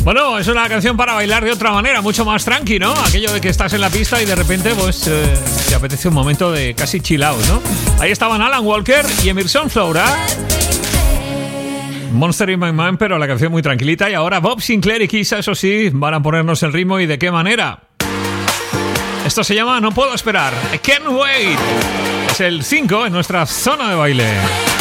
Bueno, es una canción para bailar de otra manera, mucho más tranqui, ¿no? Aquello de que estás en la pista y de repente, pues, te apetece un momento de casi chill out, ¿no? Ahí estaban Alan Walker y Emerson Flora. Monster in My Mind, pero la canción muy tranquilita. Y ahora Bob Sinclair y Kisa, eso sí, van a ponernos el ritmo y de qué manera. Esto se llama No Puedo Esperar. I Can't Wait. Es el 5 en nuestra zona de baile.